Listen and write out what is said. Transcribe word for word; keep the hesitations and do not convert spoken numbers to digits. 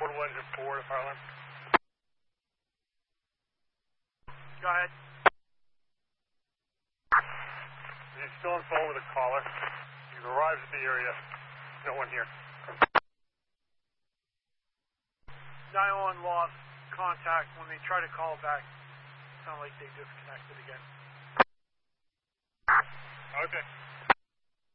Portable engine four to Harlan. Go ahead. He's still on phone with a caller. He's arrived at the area. No one here. nine one one lost contact. When they try to call back, sound like they disconnected again. Okay.